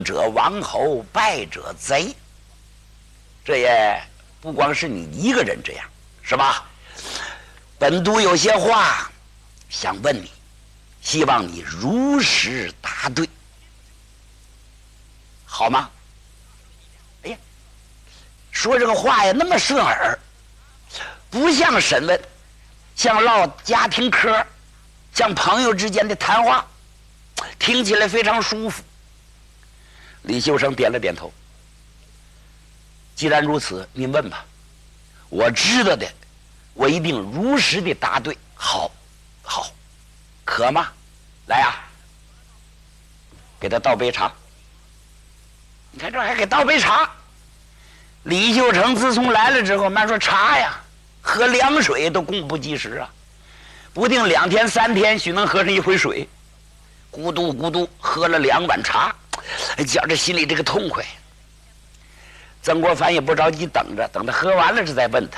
者王侯，败者贼。这也不光是你一个人这样，是吧？本督有些话想问你，希望你如实答对，好吗？哎呀，说这个话呀，那么顺耳，不像审问，像唠家庭嗑，像朋友之间的谈话，听起来非常舒服。李秀成点了点头。既然如此，您问吧，我知道的，我一定如实的答对。好，好，可吗？来呀，给他倒杯茶。你看这还给倒杯茶。李秀成自从来了之后，慢说茶呀，喝凉水都供不及时啊，不定2天3天许能喝上一回水，咕嘟咕嘟喝了2碗茶，觉着心里这个痛快。曾国藩也不着急，等着，等他喝完了，这再问他。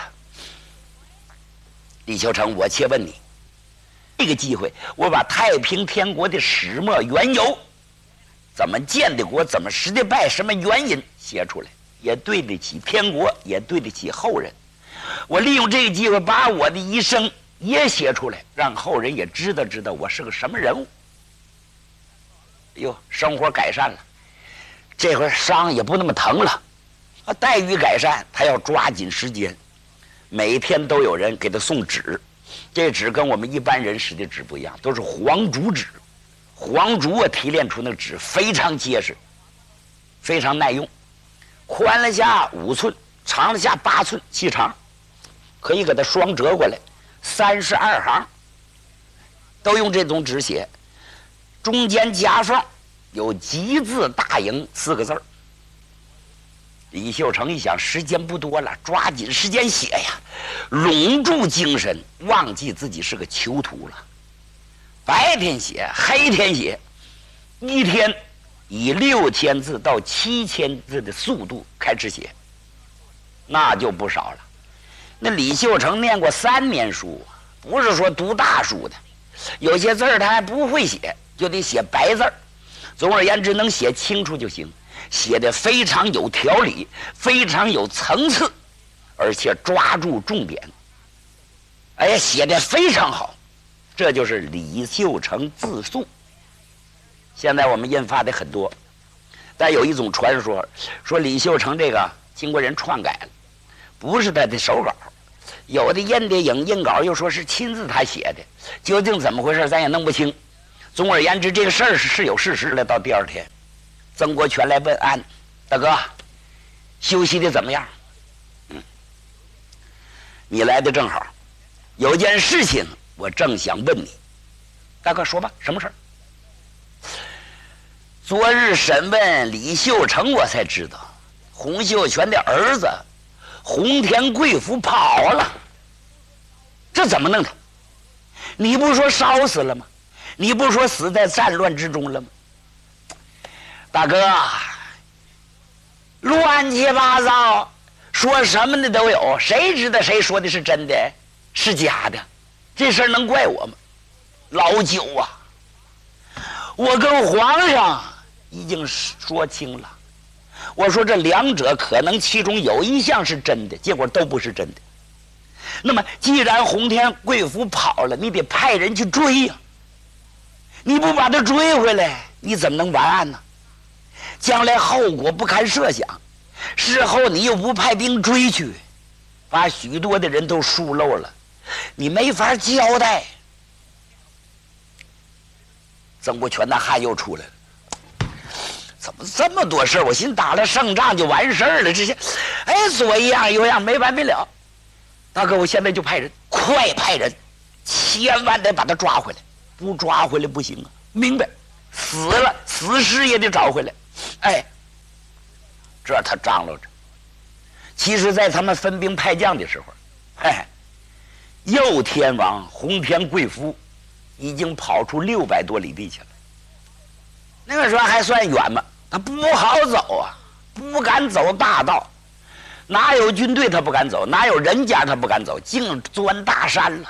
李秀成，我且问你，这个机会，我把太平天国的始末缘由，怎么建的国，怎么失的败，什么原因写出来，也对得起天国，也对得起后人。我利用这个机会，把我的一生也写出来，让后人也知道我是个什么人物。哟，生活改善了，这会儿伤也不那么疼了。待遇改善，他要抓紧时间，每天都有人给他送纸，这纸跟我们一般人使的纸不一样，都是黄竹纸，黄竹啊提炼出那个纸非常结实，非常耐用，宽了下5寸，长了下8寸细长，可以给它双折过来，32行，都用这种纸写，中间夹缝有吉字大营4个字儿。李秀成一想，时间不多了，抓紧时间写呀，拢住精神，忘记自己是个囚徒了。白天写，黑天写，一天以6000字到7000字的速度开始写，那就不少了。那李秀成念过3年书，不是说读大书的，有些字儿他还不会写，就得写白字儿。总而言之，能写清楚就行。写的非常有条理，非常有层次，而且抓住重点。哎呀，写的非常好，这就是李秀成自述。现在我们印发的很多，但有一种传说，说李秀成这个经过人篡改了，不是他的手稿，有的印的影印稿又说是亲自他写的，究竟怎么回事咱也弄不清。总而言之，这个事儿是有事实的。到第2天，曾国荃来问安，大哥，休息的怎么样？你来的正好，有件事情我正想问你。大哥说吧，什么事儿？昨日审问李秀成，我才知道洪秀全的儿子洪田贵福跑了，这怎么弄的？你不说烧死了吗？你不说死在战乱之中了吗？大哥，乱七八糟，说什么的都有，谁知道谁说的是真的，是假的？这事儿能怪我吗？老九啊，我跟皇上已经说清了，我说这2者可能其中有一项是真的，结果都不是真的。那么既然洪田贵福跑了，你得派人去追呀，你不把他追回来，你怎么能完案呢？将来后果不堪设想，事后你又不派兵追去，把许多的人都疏漏了，你没法交代。曾国荃的汗又出来了，怎么这么多事儿？我寻打了胜仗就完事儿了，这些，哎，左一样右样，没完没了。大哥，我现在就派人，快派人，千万得把他抓回来，不抓回来不行啊！明白？死了，死尸也得找回来。哎，这他张罗着。其实，在他们分兵派将的时候，哎，右天王洪田贵福已经跑出600多里地去了。那个时候还算远吗？他不好走啊，不敢走大道。哪有军队他不敢走，哪有人家他不敢走，净钻大山了。